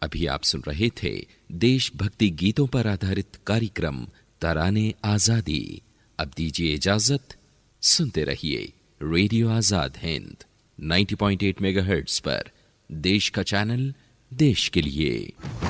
अभी आप सुन रहे थे देशभक्ति गीतों पर आधारित कार्यक्रम तराने आजादी। अब दीजिए इजाजत, सुनते रहिए रेडियो आजाद हिंद 90.8 मेगाहर्ट्ज पर, देश का चैनल, देश के लिए।